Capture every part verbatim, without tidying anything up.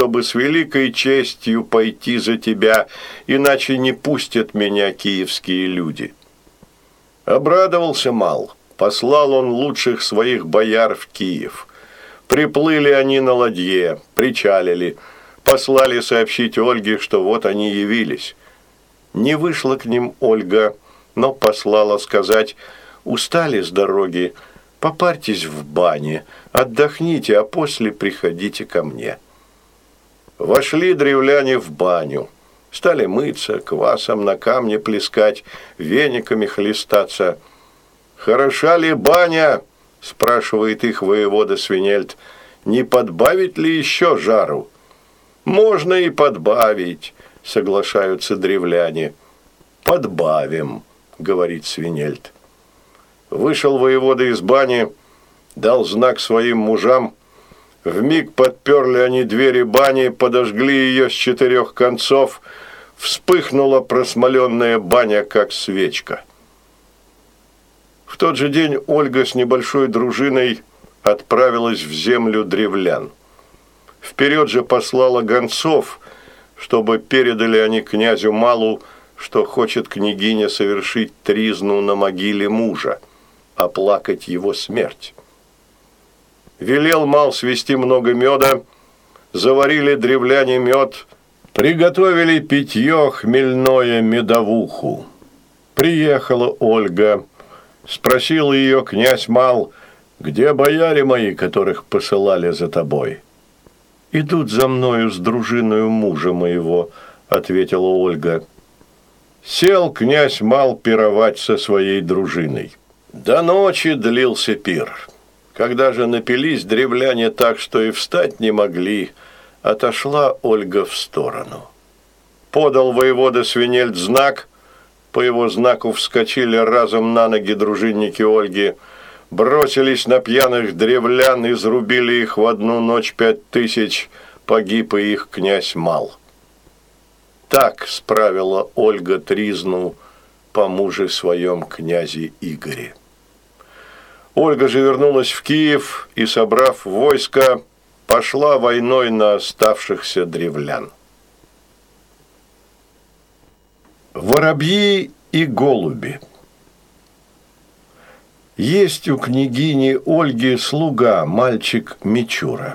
чтобы с великой честью пойти за тебя, иначе не пустят меня киевские люди». Обрадовался Мал, послал он лучших своих бояр в Киев. Приплыли они на ладье, причалили, послали сообщить Ольге, что вот они явились. Не вышла к ним Ольга, но послала сказать: «Устали с дороги, попарьтесь в бане, отдохните, а после приходите ко мне». Вошли древляне в баню, стали мыться, квасом на камне плескать, вениками хлестаться. «Хороша ли баня?» – спрашивает их воевода Свинельд. «Не подбавить ли еще жару?» «Можно и подбавить», – соглашаются древляне. «Подбавим», – говорит Свинельд. Вышел воевода из бани, дал знак своим мужам. Вмиг подперли они двери бани, подожгли ее с четырех концов. Вспыхнула просмоленная баня, как свечка. В тот же день Ольга с небольшой дружиной отправилась в землю древлян. Вперед же послала гонцов, чтобы передали они князю Малу, что хочет княгиня совершить тризну на могиле мужа, оплакать его смерть. Велел Мал свести много меда, заварили древляне мед, приготовили питье хмельное медовуху. Приехала Ольга, спросил ее князь Мал: «Где бояре мои, которых посылали за тобой?» «Идут за мною с дружиною мужа моего», — ответила Ольга. Сел князь Мал пировать со своей дружиной. До ночи длился пир. Когда же напились древляне так, что и встать не могли, отошла Ольга в сторону. Подал воевода Свинельд знак, по его знаку вскочили разом на ноги дружинники Ольги, бросились на пьяных древлян, изрубили их в одну ночь пять тысяч, погиб и их князь Мал. Так справила Ольга тризну по муже своем князе Игоре. Ольга же вернулась в Киев и, собрав войско, пошла войной на оставшихся древлян. Воробьи и голуби. Есть у княгини Ольги слуга, мальчик Мичура.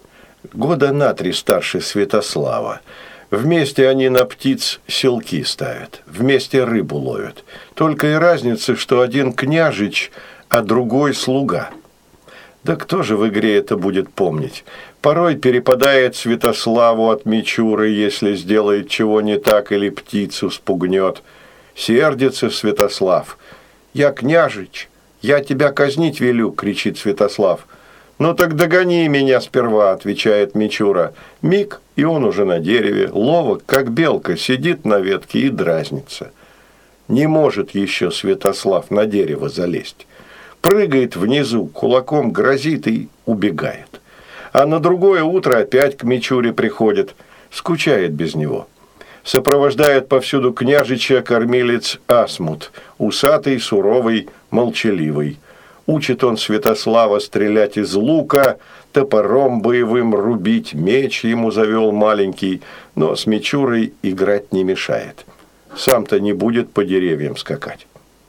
Года на три старше Святослава. Вместе они на птиц селки ставят, вместе рыбу ловят. Только и разница, что один княжич, а другой слуга. Да кто же в игре это будет помнить? Порой перепадает Святославу от Мичуры, если сделает чего не так или птицу спугнет. Сердится Святослав. «Я княжич, я тебя казнить велю», – кричит Святослав. «Ну так догони меня сперва», – отвечает Мичура. Миг, и он уже на дереве, ловок, как белка, сидит на ветке и дразнится. Не может еще Святослав на дерево залезть. Прыгает внизу, кулаком грозит и убегает. А на другое утро опять к Мичуре приходит, скучает без него. Сопровождает повсюду княжича кормилец Асмут, усатый, суровый, молчаливый. Учит он Святослава стрелять из лука, топором боевым рубить, меч ему завел маленький, но с Мичурой играть не мешает. Сам-то не будет по деревьям скакать.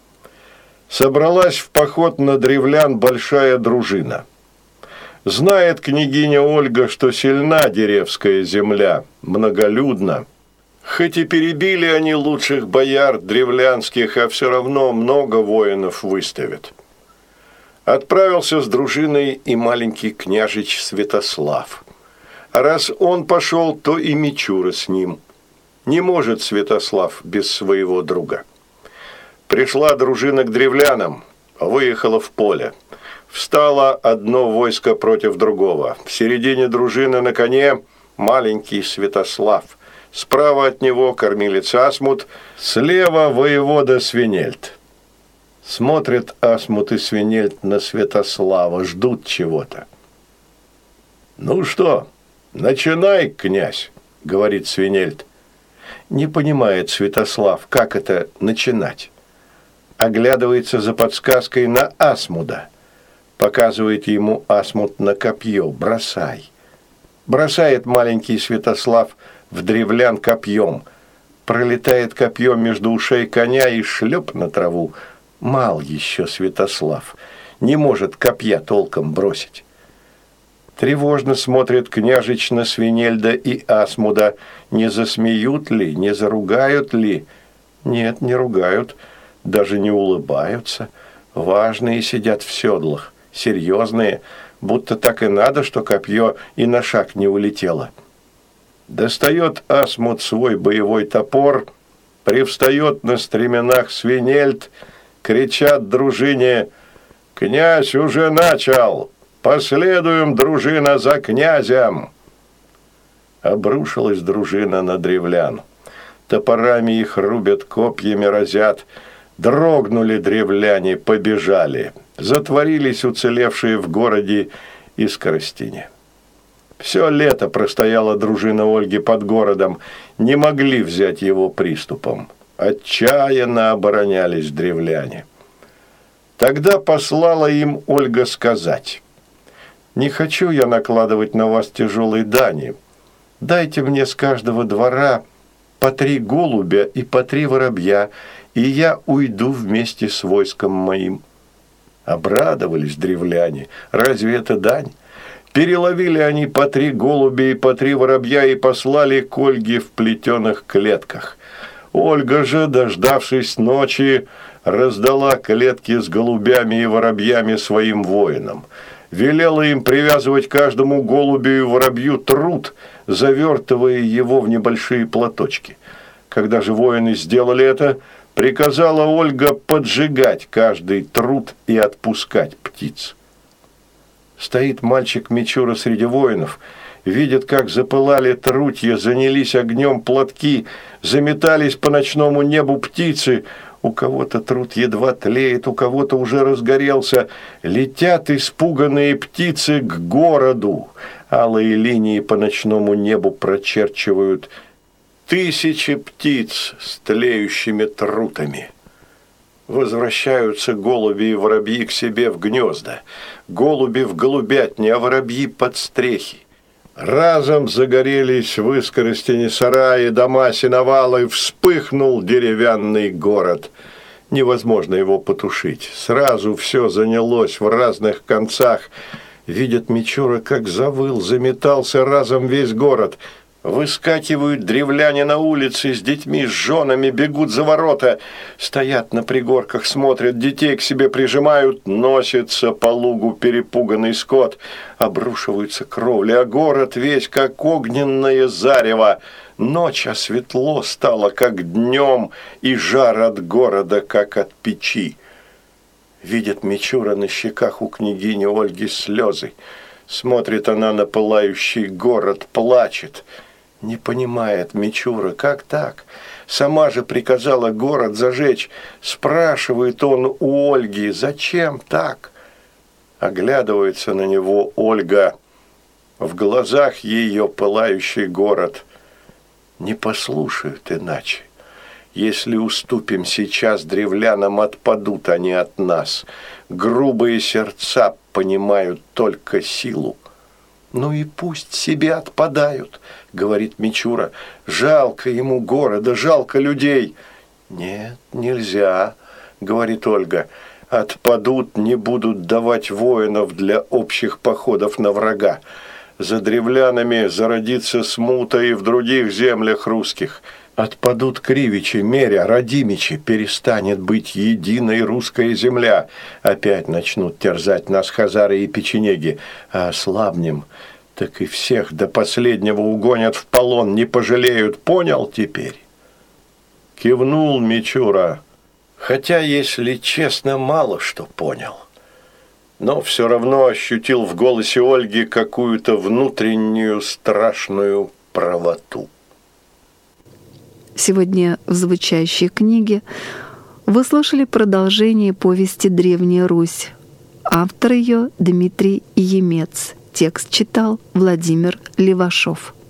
Собралась в поход на древлян большая дружина. Знает княгиня Ольга, что сильна деревская земля, многолюдна. Хоть и перебили они лучших бояр древлянских, а все равно много воинов выставят. Отправился с дружиной и маленький княжич Святослав. А раз он пошел, то и Мичура с ним. Не может Святослав без своего друга. Пришла дружина к древлянам, выехала в поле. Встало одно войско против другого. В середине дружины на коне маленький Святослав. Справа от него кормилец Асмут, слева воевода Свинельд. Смотрят Асмут и Свинельд на Святослава, ждут чего-то. «Ну что, начинай, князь», — говорит Свинельд. Не понимает Святослав, как это начинать. Оглядывается за подсказкой на Асмуда. Показывает ему Асмут на копье. «Бросай». Бросает маленький Святослав в древлян копьем. Пролетает копьем между ушей коня и шлеп на траву. Мал еще Святослав, не может копья толком бросить. Тревожно смотрит княжич на Свинельда и Асмуда. Не засмеют ли, не заругают ли? Нет, не ругают, даже не улыбаются. Важные сидят в седлах, серьезные, будто так и надо, что копье и на шаг не улетело. Достает Асмуд свой боевой топор, привстает на стременах Свинельд, кричат дружине: «Князь уже начал! Последуем, дружина, за князем!» Обрушилась дружина на древлян. Топорами их рубят, копьями разят. Дрогнули древляне, побежали. Затворились уцелевшие в городе Искоростине. Все лето простояла дружина Ольги под городом. Не могли взять его приступом. Отчаянно оборонялись древляне. Тогда послала им Ольга сказать: «Не хочу я накладывать на вас тяжелые дани. Дайте мне с каждого двора по три голубя и по три воробья, и я уйду вместе с войском моим». Обрадовались древляне. Разве это дань? Переловили они по три голубя и по три воробья и послали к Ольге в плетеных клетках. Ольга же, дождавшись ночи, раздала клетки с голубями и воробьями своим воинам. Велела им привязывать каждому голубю и воробью труд, завертывая его в небольшие платочки. Когда же воины сделали это, приказала Ольга поджигать каждый труд и отпускать птиц. Стоит мальчик Мичура среди воинов, видит, как запылали трутья, занялись огнем платки, заметались по ночному небу птицы. У кого-то труд едва тлеет, у кого-то уже разгорелся. Летят испуганные птицы к городу. Алые линии по ночному небу прочерчивают тысячи птиц с тлеющими трутами. Возвращаются голуби и воробьи к себе в гнезда. Голуби в голубятни, а воробьи под стрехи. Разом загорелись в Искоростине сараи, дома, сеновалы, вспыхнул деревянный город. Невозможно его потушить. Сразу все занялось в разных концах. Видят Мичура, как завыл, заметался разом весь город. Выскакивают древляне на улице с детьми, с женами, бегут за ворота. Стоят на пригорках, смотрят, детей к себе прижимают. Носится по лугу перепуганный скот. Обрушиваются кровли, а город весь, как огненное зарево. Ночь, а светло стало, как днем, и жар от города, как от печи. Видит Мичура на щеках у княгини Ольги слезы. Смотрит она на пылающий город, плачет. Не понимает Мичура, как так? Сама же приказала город зажечь. Спрашивает он у Ольги, зачем так? Оглядывается на него Ольга. В глазах ее пылающий город. Не послушают иначе. Если уступим сейчас древлянам, отпадут они от нас. Грубые сердца понимают только силу. «Ну и пусть себе отпадают», — говорит Мичура. «Жалко ему города, жалко людей». «Нет, нельзя», — говорит Ольга. «Отпадут, не будут давать воинов для общих походов на врага. За древлянами зародится смута и в других землях русских. Отпадут Кривичи, Меря, Радимичи, перестанет быть единой русская земля. Опять начнут терзать нас хазары и печенеги, а ослабнем, так и всех до последнего угонят в полон, не пожалеют. Понял теперь?» Кивнул Мичура, хотя, если честно, мало что понял. Но все равно ощутил в голосе Ольги какую-то внутреннюю страшную правоту. Сегодня в звучащей книге вы слушали продолжение повести «Древняя Русь». Автор ее Дмитрий Емец. Текст читал Владимир Левашов.